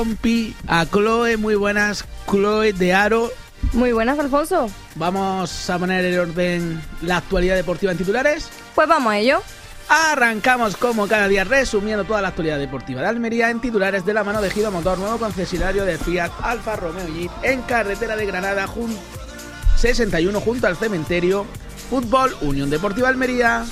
Compi, a Chloe, muy buenas, Chloe de Aro. Muy buenas, Alfonso. Vamos a poner en orden la actualidad deportiva en titulares. Pues vamos a ello. Arrancamos como cada día resumiendo toda la actualidad deportiva de Almería en titulares de la mano de Ejido Motor, nuevo concesionario de Fiat, Alfa Romeo y Jeep en carretera de Granada 61 junto al cementerio. Fútbol, Unión Deportiva Almería.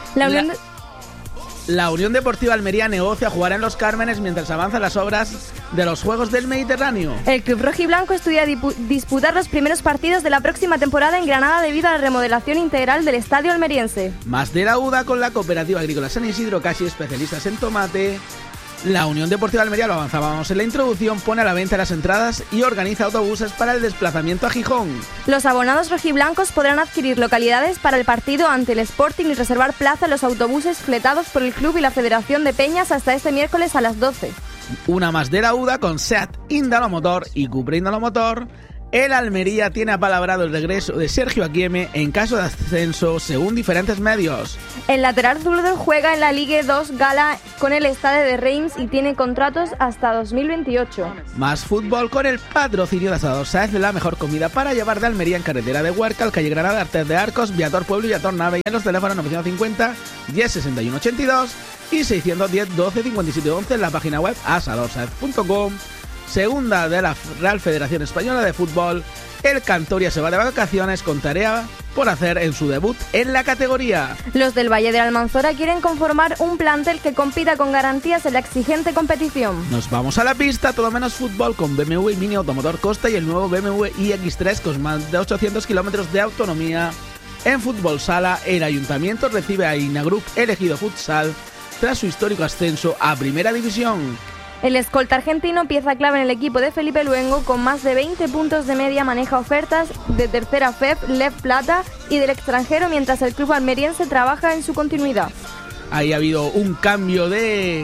La Unión Deportiva Almería negocia jugar en Los Cármenes mientras avanzan las obras de los Juegos del Mediterráneo. El club rojiblanco estudia disputar los primeros partidos de la próxima temporada en Granada debido a la remodelación integral del estadio almeriense. Más de la UDA con la Cooperativa Agrícola San Isidro, casi especialistas en tomate. La Unión Deportiva Almería, lo avanzábamos en la introducción, pone a la venta las entradas y organiza autobuses para el desplazamiento a Gijón. Los abonados rojiblancos podrán adquirir localidades para el partido ante el Sporting y reservar plaza en los autobuses fletados por el club y la Federación de Peñas hasta este miércoles a las 12. Una más de la UDA con SEAT Indalomotor y Cupra Indalomotor. El Almería tiene apalabrado el regreso de Sergio Aguirre en caso de ascenso, según diferentes medios. El lateral zurdo juega en la Ligue 2 Gala con el Stade de Reims y tiene contratos hasta 2028. Más fútbol con el patrocinio de Asador Sáez, la mejor comida para llevar de Almería en carretera de Huércal, calle Granada, Artes de Arcos, Viator Pueblo y Viator Nave, y en los teléfonos 950 10 61 82 y 610 12 57 11 en la página web asadorsaez.com. Segunda de la Real Federación Española de Fútbol, el Cantoria se va de vacaciones con tarea por hacer en su debut en la categoría. Los del Valle de Almanzora quieren conformar un plantel que compita con garantías en la exigente competición. Nos vamos a la pista, todo menos fútbol, con BMW Mini Automotor Costa y el nuevo BMW iX3 con más de 800 kilómetros de autonomía. En Fútbol Sala, el Ayuntamiento recibe a Inagroup Elegido Futsal tras su histórico ascenso a Primera División. El escolta argentino, pieza clave en el equipo de Felipe Luengo, con más de 20 puntos de media, maneja ofertas de tercera FEP, LEV Plata y del extranjero, mientras el club almeriense trabaja en su continuidad. Ahí ha habido un cambio de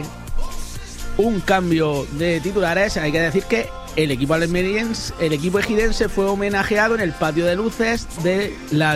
titulares. Hay que decir que el equipo almeriense, el equipo ejidense, fue homenajeado en el patio de luces de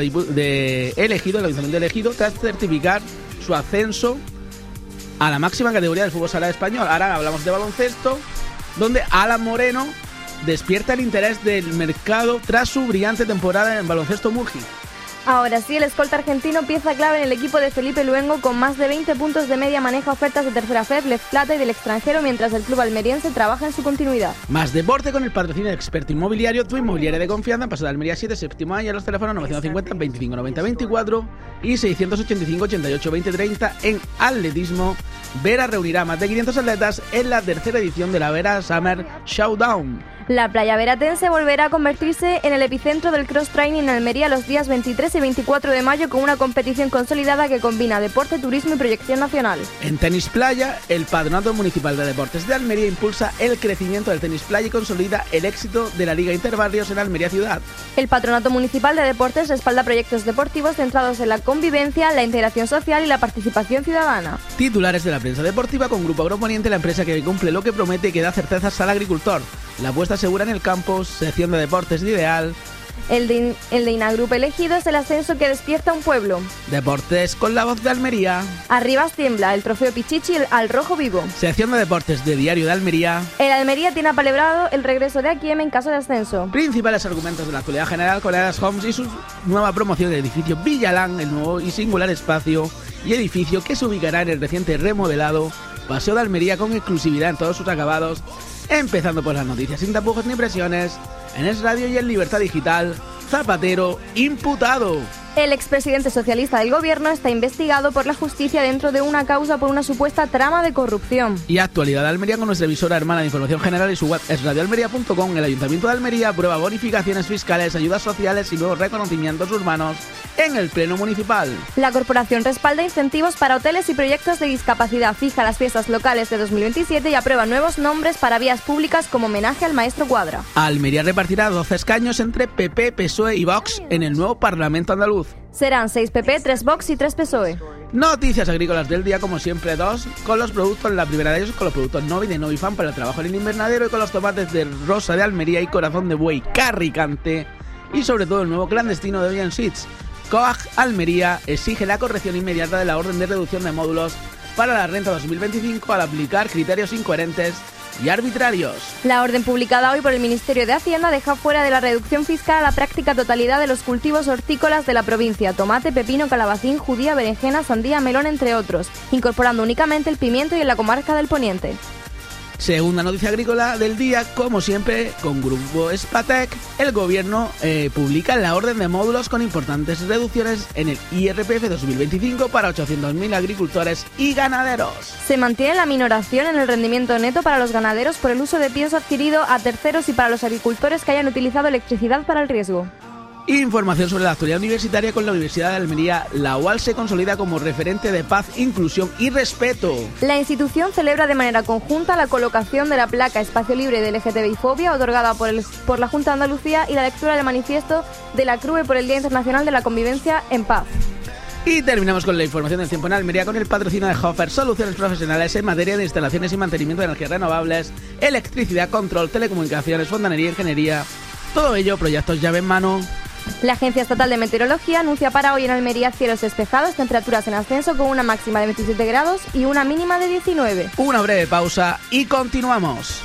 Elegido, el Ayuntamiento de Elegido, tras certificar su ascenso a la máxima categoría del fútbol sala español. Ahora hablamos de baloncesto, donde Alan Moreno despierta el interés del mercado tras su brillante temporada en baloncesto Murgi. Ahora sí, el escolta argentino, pieza clave en el equipo de Felipe Luengo, con más de 20 puntos de media, maneja ofertas de tercera FEP, LEV Plata y del extranjero, mientras el club almeriense trabaja en su continuidad. Más deporte con el patrocinio de Experto Inmobiliario, tu inmobiliaria de confianza, en Paso de Almería 7, séptimo año, en los teléfonos 950 25 90 24 y 685 88 20 30. En atletismo, Vera reunirá a más de 500 atletas en la tercera edición de la Vera Summer Showdown. La playa veratense volverá a convertirse en el epicentro del cross-training en Almería los días 23 y 24 de mayo, con una competición consolidada que combina deporte, turismo y proyección nacional. En tenis playa, el Patronato Municipal de Deportes de Almería impulsa el crecimiento del tenis playa y consolida el éxito de la Liga Interbarrios en Almería Ciudad. El Patronato Municipal de Deportes respalda proyectos deportivos centrados en la convivencia, la integración social y la participación ciudadana. Titulares de la prensa deportiva con Grupo Agroponiente, la empresa que cumple lo que promete y que da certezas al agricultor. La apuesta segura en el campus, sección de deportes de Ideal. El de Inagroup Elegido es el ascenso que despierta un pueblo. Deportes con la voz de Almería. Arribas tiembla, el trofeo Pichichi al rojo vivo. Sección de deportes de Diario de Almería. El Almería tiene apalabrado el regreso de Akiem en caso de ascenso. Principales argumentos de la actualidad general con Adas Homes y su nueva promoción del edificio Villalán, el nuevo y singular espacio y edificio que se ubicará en el reciente remodelado Paseo de Almería con exclusividad en todos sus acabados. Empezando por las noticias sin tapujos ni presiones, en Es Radio y en Libertad Digital. Zapatero imputado. El expresidente socialista del gobierno está investigado por la justicia dentro de una causa por una supuesta trama de corrupción. Y actualidad de Almería con nuestra emisora hermana de información general y su web esradioalmería.com. El Ayuntamiento de Almería aprueba bonificaciones fiscales, ayudas sociales y nuevos reconocimientos urbanos en el Pleno Municipal. La corporación respalda incentivos para hoteles y proyectos de discapacidad, fija las fiestas locales de 2027 y aprueba nuevos nombres para vías públicas como homenaje al maestro Cuadra. Almería repartirá 12 escaños entre PP, PSOE y Vox en el nuevo Parlamento andaluz. Serán 6 PP, 3 Vox y 3 PSOE. Noticias agrícolas del día, como siempre, 2 con los productos. La primera de ellos con los productos Novi de Novifan para el trabajo en el invernadero y con los tomates de Rosa de Almería y Corazón de Buey Carricante. Y sobre todo el nuevo clandestino de Oyan Seeds. COAG Almería exige la corrección inmediata de la orden de reducción de módulos para la renta 2025 al aplicar criterios incoherentes y arbitrarios. La orden publicada hoy por el Ministerio de Hacienda deja fuera de la reducción fiscal a la práctica totalidad de los cultivos hortícolas de la provincia: tomate, pepino, calabacín, judía, berenjena, sandía, melón, entre otros, incorporando únicamente el pimiento y en la comarca del Poniente. Segunda noticia agrícola del día, como siempre, con Grupo Spatec, el gobierno publica la orden de módulos con importantes reducciones en el IRPF 2025 para 800.000 agricultores y ganaderos. Se mantiene la minoración en el rendimiento neto para los ganaderos por el uso de pienso adquirido a terceros y para los agricultores que hayan utilizado electricidad para el riesgo. Información sobre la actualidad universitaria con la Universidad de Almería. La UAL se consolida como referente de paz, inclusión y respeto. La institución celebra de manera conjunta la colocación de la placa Espacio Libre de LGTBI-fobia otorgada por la Junta de Andalucía y la lectura del manifiesto de la CRUE por el Día Internacional de la Convivencia en Paz. Y terminamos con la información del tiempo en Almería con el patrocinio de Hofer, soluciones profesionales en materia de instalaciones y mantenimiento de energías renovables, electricidad, control, telecomunicaciones, fontanería, ingeniería. Todo ello, proyectos llave en mano. La Agencia Estatal de Meteorología anuncia para hoy en Almería cielos despejados, temperaturas en ascenso con una máxima de 27 grados y una mínima de 19. Una breve pausa y continuamos.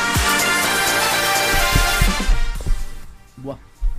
Buah.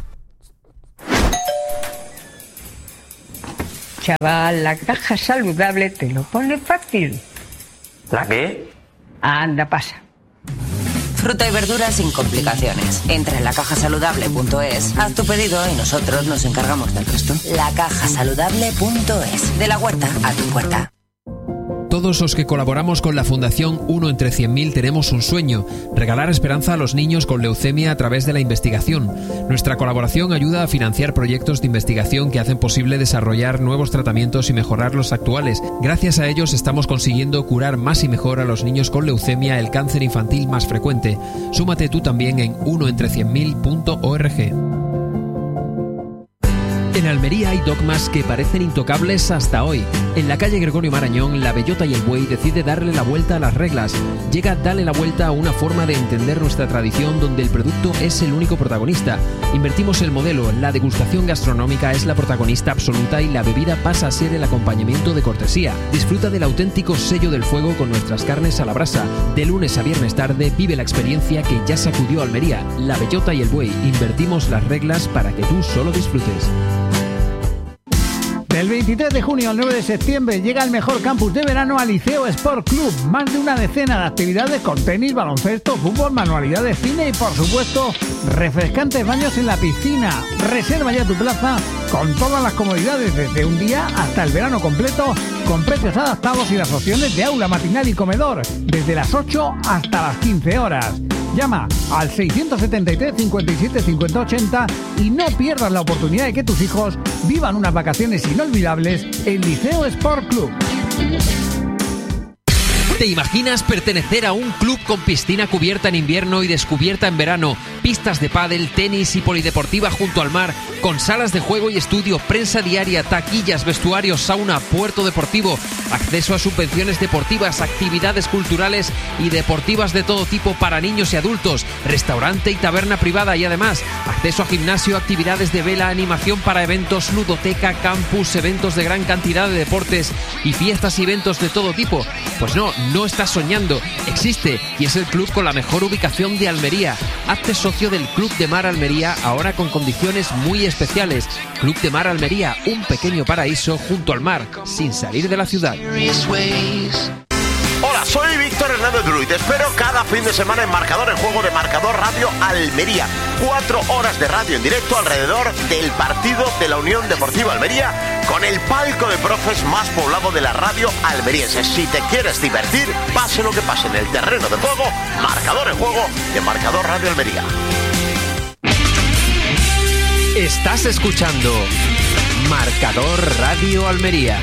Chaval, la caja saludable te lo pone fácil. ¿La qué? Anda, pasa. Fruta y verduras sin complicaciones. Entra en lacajasaludable.es, haz tu pedido y nosotros nos encargamos del resto. Lacajasaludable.es, de la huerta a tu puerta. Todos los que colaboramos con la Fundación 1 entre 100.000 tenemos un sueño: regalar esperanza a los niños con leucemia a través de la investigación. Nuestra colaboración ayuda a financiar proyectos de investigación que hacen posible desarrollar nuevos tratamientos y mejorar los actuales. Gracias a ellos estamos consiguiendo curar más y mejor a los niños con leucemia, el cáncer infantil más frecuente. Súmate tú también en 1entre100.000.org. En Almería hay dogmas que parecen intocables hasta hoy. En la calle Gregorio Marañón, La Bellota y el Buey decide darle la vuelta a las reglas. Llega Dale la vuelta a una forma de entender nuestra tradición donde el producto es el único protagonista. Invertimos el modelo, la degustación gastronómica es la protagonista absoluta y la bebida pasa a ser el acompañamiento de cortesía. Disfruta del auténtico sello del fuego con nuestras carnes a la brasa. De lunes a viernes tarde vive la experiencia que ya sacudió Almería. La Bellota y el Buey, invertimos las reglas para que tú solo disfrutes. Del 23 de junio al 9 de septiembre llega el mejor campus de verano al Liceo Sport Club. Más de una decena de actividades con tenis, baloncesto, fútbol, manualidades, cine y por supuesto refrescantes baños en la piscina. Reserva ya tu plaza con todas las comodidades desde un día hasta el verano completo, con precios adaptados y las opciones de aula, matinal y comedor desde las 8 hasta las 15 horas. Llama al 673 57 50 80 y no pierdas la oportunidad de que tus hijos vivan unas vacaciones inolvidables en Liceo Sport Club. ¿Te imaginas pertenecer a un club con piscina cubierta en invierno y descubierta en verano, pistas de pádel, tenis y polideportiva junto al mar, con salas de juego y estudio, prensa diaria, taquillas, vestuarios, sauna, puerto deportivo, acceso a subvenciones deportivas, actividades culturales y deportivas de todo tipo para niños y adultos, restaurante y taberna privada y además acceso a gimnasio, actividades de vela, animación para eventos, ludoteca, campus, eventos de gran cantidad de deportes y fiestas y eventos de todo tipo? Pues no estás soñando, existe y es el club con la mejor ubicación de Almería. Hazte socio del Club de Mar Almería ahora con condiciones muy especiales. Club de Mar Almería, un pequeño paraíso junto al mar, sin salir de la ciudad. Hola, soy Víctor Hernández Druid. Te espero cada fin de semana en Marcador, en juego de Marcador Radio Almería. 4 horas de radio en directo alrededor del partido de la Unión Deportiva Almería, con el palco de profes más poblado de la radio almeriense. Si te quieres divertir, pase lo que pase en el terreno de juego, Marcador en juego de Marcador Radio Almería. Estás escuchando Marcador Radio Almería.